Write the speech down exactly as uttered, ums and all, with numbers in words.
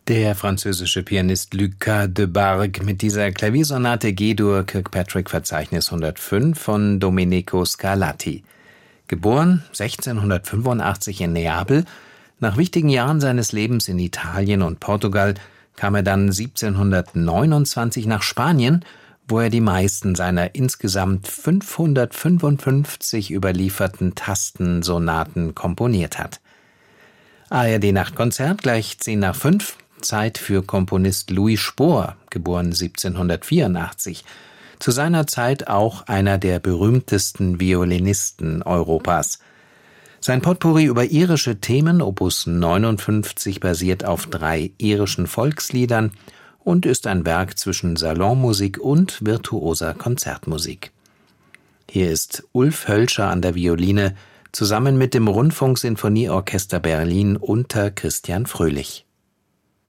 Der französische Pianist Lucas Debargue mit dieser Klaviersonate G-Dur Kirkpatrick-Verzeichnis hundertfünf von Domenico Scarlatti. Geboren sechzehnhundertfünfundachtzig in Neapel, nach wichtigen Jahren seines Lebens in Italien und Portugal kam er dann siebzehnhundertneunundzwanzig nach Spanien, wo er die meisten seiner insgesamt fünfhundertfünfundfünfzig überlieferten Tastensonaten komponiert hat. A R D-Nachtkonzert gleich zehn nach fünf, Zeit für Komponist Louis Spohr, geboren siebzehnhundertvierundachtzig, zu seiner Zeit auch einer der berühmtesten Violinisten Europas. Sein Potpourri über irische Themen, Opus neunundfünfzig, basiert auf drei irischen Volksliedern und ist ein Werk zwischen Salonmusik und virtuoser Konzertmusik. Hier ist Ulf Hölscher an der Violine, zusammen mit dem Rundfunksinfonieorchester Berlin unter Christian Fröhlich.